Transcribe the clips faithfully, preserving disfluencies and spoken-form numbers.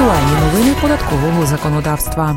Актуальні новини податкового законодавства.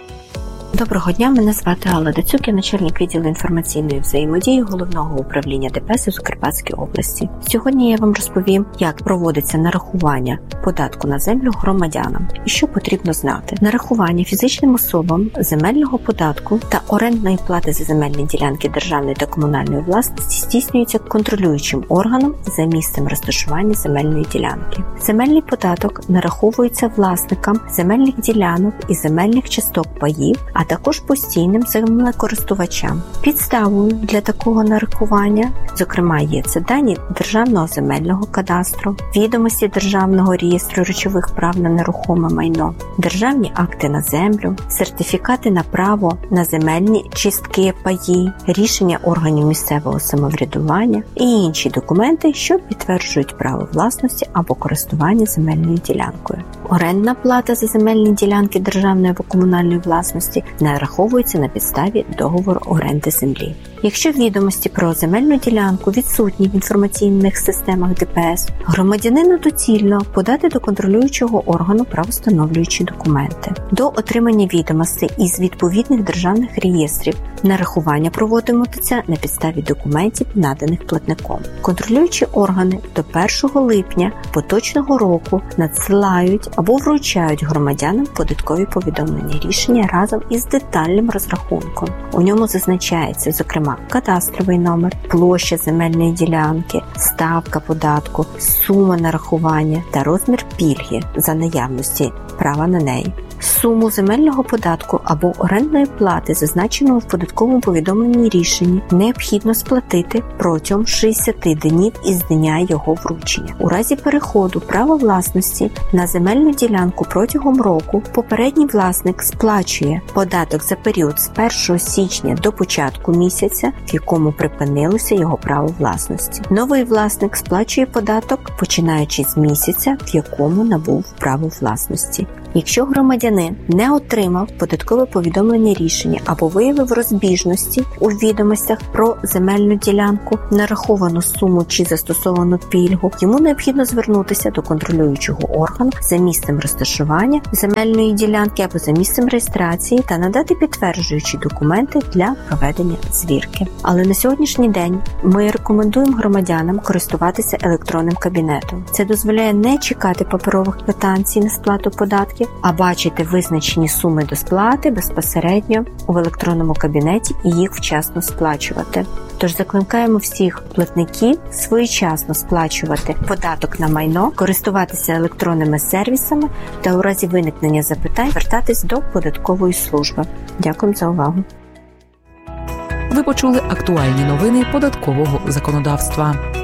Доброго дня, мене звати Алла Дацюк, я начальник відділу інформаційної взаємодії Головного управління ДПС у Закарпатській області. Сьогодні я вам розповім, як проводиться нарахування податку на землю громадянам і що потрібно знати. Нарахування фізичним особам земельного податку та орендної плати за земельні ділянки державної та комунальної власності здійснюється контролюючим органом за місцем розташування земельної ділянки. Земельний податок нараховується власникам земельних ділянок і земельних часток паїв, а також постійним землекористувачам. Підставою для такого нарахування, зокрема, є це дані Державного земельного кадастру, відомості Державного реєстру речових прав на нерухоме майно, державні акти на землю, сертифікати на право на земельні частки паї, рішення органів місцевого самоврядування і інші документи, що підтверджують право власності або користування земельною ділянкою. Орендна плата за земельні ділянки державної або комунальної власності нараховується на підставі договору оренди землі. Якщо відомості про земельну ділянку відсутні в інформаційних системах ДПС, громадянину доцільно подати до контролюючого органу правовстановлюючі документи. До отримання відомостей із відповідних державних реєстрів нарахування проводитиметься на підставі документів, наданих платником. Контролюючі органи до першого липня поточного року надсилають або вручають громадянам податкові повідомлення рішення разом із детальним розрахунком. У ньому зазначається, зокрема, кадастровий номер, площа земельної ділянки, ставка податку, сума нарахування та розмір пільги за наявності права на неї. Суму земельного податку або орендної плати, зазначеного в податковому повідомленні рішенні, необхідно сплатити протягом шістдесят днів із дня його вручення. У разі переходу права власності на земельну ділянку протягом року попередній власник сплачує податок за період з першого січня до початку місяця, в якому припинилося його право власності. Новий власник сплачує податок, починаючи з місяця, в якому набув право власності. Якщо громадянин не отримав податкове повідомлення рішення або виявив розбіжності у відомостях про земельну ділянку, нараховану суму чи застосовану пільгу, йому необхідно звернутися до контролюючого органу за місцем розташування земельної ділянки або за місцем реєстрації та надати підтверджуючі документи для проведення звірки. Але на сьогоднішній день ми рекомендуємо громадянам користуватися електронним кабінетом. Це дозволяє не чекати паперових квитанцій на сплату податків, а бачити визначені суми до сплати безпосередньо в електронному кабінеті і їх вчасно сплачувати. Тож закликаємо всіх платників своєчасно сплачувати податок на майно, користуватися електронними сервісами та у разі виникнення запитань звертатись до податкової служби. Дякую за увагу. Ви почули актуальні новини податкового законодавства.